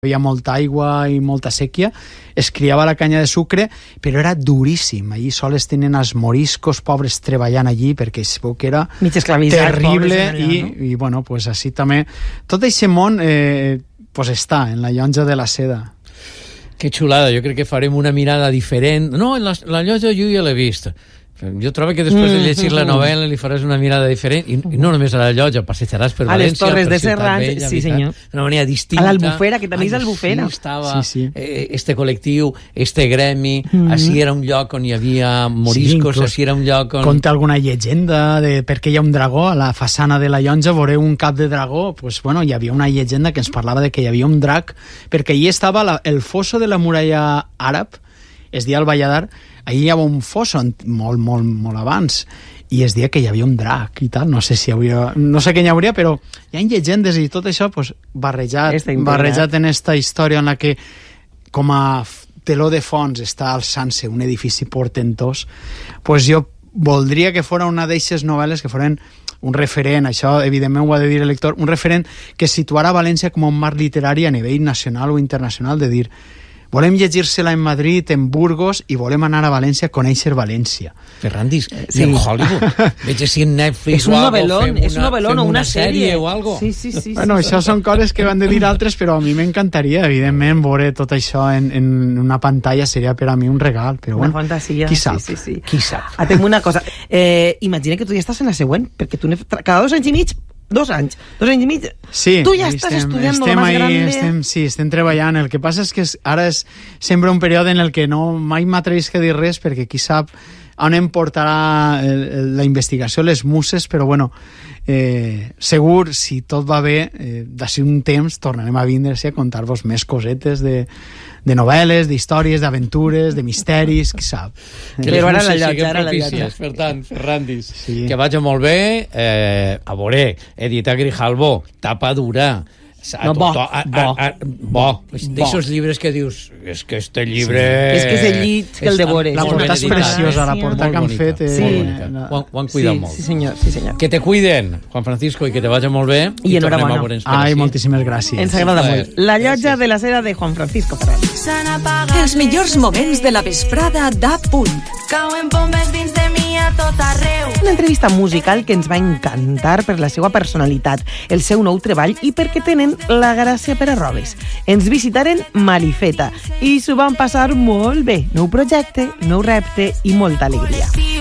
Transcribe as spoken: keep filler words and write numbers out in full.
hi havia molta aigua i molta sèquia, es criava la canya de sucre, però era duríssim. Allí sols tenen els moriscos pobres treballant allí, perquè es veu que era terrible, allà, i, no? i bueno, pues així també tot aquest món eh, pues està en la llonja de la seda. Que xulada, jo crec que farem una mirada diferent. No, la, la llotja jo ja l'he vist. Jo trobo que després de llegir la novel·la li faràs una mirada diferent, i, i no només a la llotja, passejaràs per a València, les Torres per de Ciutat Serrat, Vella, sí senyor, d'una manera distinta. a l'Albufera, que també és l'Albufera. Així estava sí, sí. Eh, este col·lectiu, este gremi, mm-hmm. així era un lloc on hi havia moriscos, sí, així era un lloc on... Conta alguna llegenda de per què hi ha un dragó a la façana de la llonja, veureu un cap de dragó, pues, bueno, hi havia una llegenda que ens parlava de que hi havia un drac, perquè allí estava la, el fosso de la muralla àrab, es deia el Valladar. Ahir hi havia un fosso molt, molt, molt abans, i es deia que hi havia un drac i tal, no sé si hi hauria, no sé què hi hauria, però hi ha llegendes i tot això pues, barrejat, barrejat en esta història en la que com a teló de fons està alçant-se un edifici portentós, pues jo voldria que fora una d'eixes novel·les que foren un referent, això evidentment ho ha de dir el lector, un referent que situara València com un marc literari a nivell nacional o internacional, de dir volem llegir-se-la en Madrid, en Burgos, i volem anar a València a conèixer València. Ferrandis, sí. en Hollywood. Veig si en Netflix és un novel·lón, és un novel·lón o una sèrie o algo. Sí, sí, sí. Bueno, sí, això sí. són coses que van de dir altres, però a mi m'encantaria, evidentment, veure tot això en, en una pantalla seria per a mi un regal. Però una bueno, fantasia. Qui sap? Sí, sí, sí. Qui sap? Atem una cosa. Eh, imagina que tu ja estàs en la següent, perquè tu cada dos anys i mig Dos anys, dos anys i mig. Sí, tu ja estàs estem, estudiant estem lo más ahí, grande. Estem, sí, estem treballant. El que passa és que ara és sempre un període en el que no mai m'atrevisc a dir res, perquè qui sap on em portarà el, el, la investigació, les muses, però bueno, eh, segur, si tot va bé, eh, d'ací un temps tornarem a vindre a contar-vos més cosetes de, de novel·les, d'històries, d'aventures, de misteris, qui sap. Que les muses siguin propícies, per tant, Ferrandis, sí. que vagi molt bé, eh, a veure, Edita Grijalbo, tapa dura, no, bo, to, a, bo, a, a, bo. D'aixòs llibres que dius és que este llibre... Sí. És que és el llit que el devores. La portada és preciosa, la portada que han fet. Eh, sí. Ho, ho han cuidat sí, molt. Sí senyor, sí senyor. Que te cuiden, Juan Francisco, i que te vagi molt bé. I, i enhorabona. Ai, moltíssimes gràcies. Ens agrada molt. La llotja de la seda de Juan Francisco Ferrandis. Els millors moments de la vesprada d'A Punt. Cauen bombes dins de mi a tot arreu. Una entrevista musical que ens va encantar per la seva personalitat, el seu nou treball i perquè tenen la gràcia per a robes. Ens visitaren Malifeta i s'ho van passar molt bé. Nou projecte, nou repte i molta alegria.